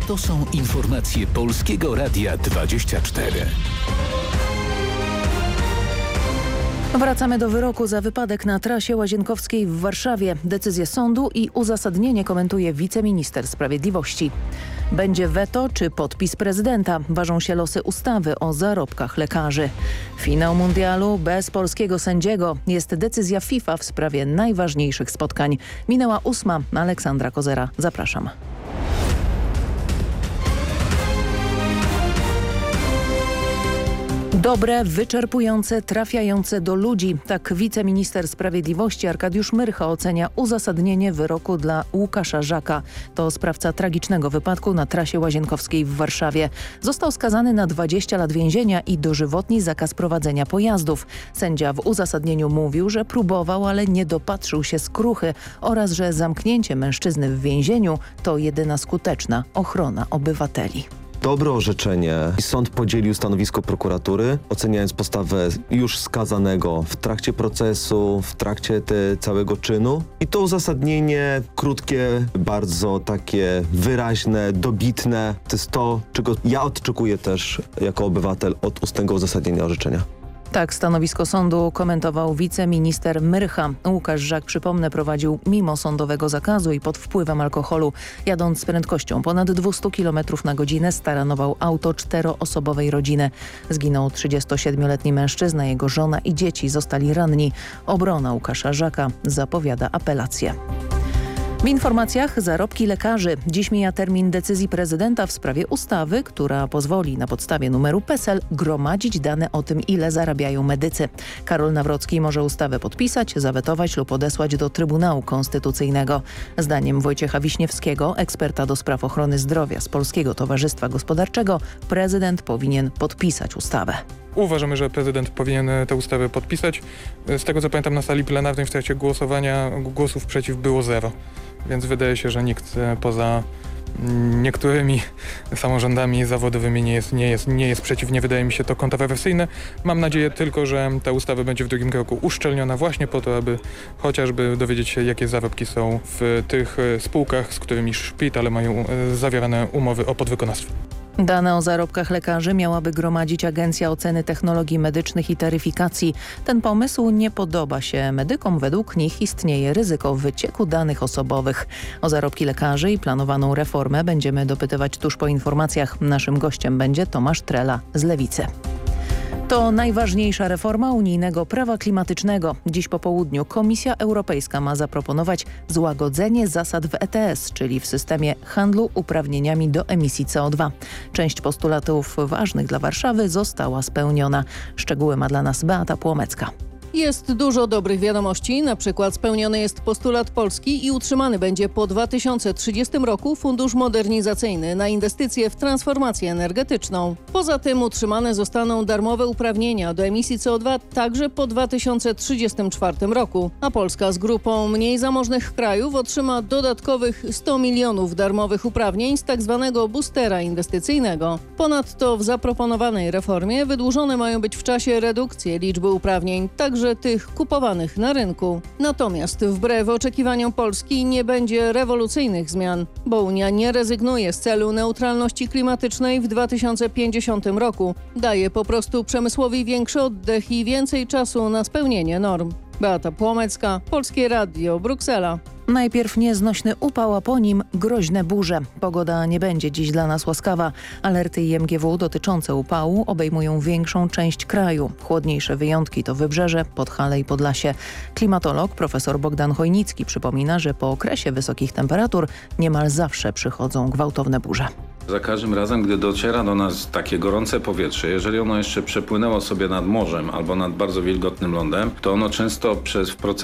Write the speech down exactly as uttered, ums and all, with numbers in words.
To są informacje Polskiego Radia dwadzieścia cztery. Wracamy do wyroku za wypadek na trasie Łazienkowskiej w Warszawie. Decyzję sądu i uzasadnienie komentuje wiceminister sprawiedliwości. Będzie weto czy podpis prezydenta? Ważą się losy ustawy o zarobkach lekarzy. Finał mundialu bez polskiego sędziego. Jest decyzja FIFA w sprawie najważniejszych spotkań. Minęła ósma. Aleksandra Kozera. Zapraszam. Dobre, wyczerpujące, trafiające do ludzi. Tak wiceminister sprawiedliwości Arkadiusz Myrcha ocenia uzasadnienie wyroku dla Łukasza Żaka. To sprawca tragicznego wypadku na trasie Łazienkowskiej w Warszawie. Został skazany na dwadzieścia lat więzienia i dożywotni zakaz prowadzenia pojazdów. Sędzia w uzasadnieniu mówił, że próbował, ale nie dopatrzył się skruchy oraz że zamknięcie mężczyzny w więzieniu to jedyna skuteczna ochrona obywateli. Dobre orzeczenie. Sąd podzielił stanowisko prokuratury, oceniając postawę już skazanego w trakcie procesu, w trakcie te całego czynu. I to uzasadnienie krótkie, bardzo takie wyraźne, dobitne. To jest to, czego ja oczekuję też jako obywatel od ustnego uzasadnienia orzeczenia. Tak stanowisko sądu komentował wiceminister Myrcha. Łukasz Żak, przypomnę, prowadził mimo sądowego zakazu i pod wpływem alkoholu. Jadąc z prędkością ponad dwieście kilometrów na godzinę staranował auto czteroosobowej rodziny. Zginął trzydziestosiedmioletni mężczyzna, jego żona i dzieci zostali ranni. Obrona Łukasza Żaka zapowiada apelację. W informacjach zarobki lekarzy. Dziś mija termin decyzji prezydenta w sprawie ustawy, która pozwoli na podstawie numeru PESEL gromadzić dane o tym, ile zarabiają medycy. Karol Nawrocki może ustawę podpisać, zawetować lub odesłać do Trybunału Konstytucyjnego. Zdaniem Wojciecha Wiśniewskiego, eksperta do spraw ochrony zdrowia z Polskiego Towarzystwa Gospodarczego, prezydent powinien podpisać ustawę. Uważamy, że prezydent powinien tę ustawę podpisać. Z tego co pamiętam, na sali plenarnej w trakcie głosowania głosów przeciw było zero. Więc wydaje się, że nikt poza niektórymi samorządami zawodowymi nie jest, nie jest, nie jest przeciw. Nie wydaje mi się to kontrowersyjne. Mam nadzieję tylko, że ta ustawa będzie w drugim kroku uszczelniona właśnie po to, aby chociażby dowiedzieć się, jakie zarobki są w tych spółkach, z którymi szpitale mają zawierane umowy o podwykonawstwo. Dane o zarobkach lekarzy miałaby gromadzić Agencja Oceny Technologii Medycznych i Taryfikacji. Ten pomysł nie podoba się medykom. Według nich istnieje ryzyko wycieku danych osobowych. O zarobki lekarzy i planowaną reformę będziemy dopytywać tuż po informacjach. Naszym gościem będzie Tomasz Trela z Lewicy. To najważniejsza reforma unijnego prawa klimatycznego. Dziś po południu Komisja Europejska ma zaproponować złagodzenie zasad w E T S, czyli w systemie handlu uprawnieniami do emisji C O dwa. Część postulatów ważnych dla Warszawy została spełniona. Szczegóły ma dla nas Beata Płomecka. Jest dużo dobrych wiadomości, na przykład spełniony jest postulat Polski i utrzymany będzie po dwa tysiące trzydziestym roku Fundusz Modernizacyjny na inwestycje w transformację energetyczną. Poza tym utrzymane zostaną darmowe uprawnienia do emisji C O dwa także po dwa tysiące trzydziestym czwartym roku, a Polska z grupą mniej zamożnych krajów otrzyma dodatkowych sto milionów darmowych uprawnień z tak zwanego boostera inwestycyjnego. Ponadto w zaproponowanej reformie wydłużone mają być w czasie redukcje liczby uprawnień, także tych kupowanych na rynku. Natomiast wbrew oczekiwaniom Polski nie będzie rewolucyjnych zmian, bo Unia nie rezygnuje z celu neutralności klimatycznej w dwa tysiące pięćdziesiątym roku. Daje po prostu przemysłowi większy oddech i więcej czasu na spełnienie norm. Beata Płomecka, Polskie Radio, Bruksela. Najpierw nieznośny upał, a po nim groźne burze. Pogoda nie będzie dziś dla nas łaskawa. Alerty I M G W dotyczące upału obejmują większą część kraju. Chłodniejsze wyjątki to Wybrzeże, Podhale i Podlasie. Klimatolog profesor Bogdan Chojnicki przypomina, że po okresie wysokich temperatur niemal zawsze przychodzą gwałtowne burze. Za każdym razem, gdy dociera do nas takie gorące powietrze, jeżeli ono jeszcze przepłynęło sobie nad morzem albo nad bardzo wilgotnym lądem, to ono często przez w procesie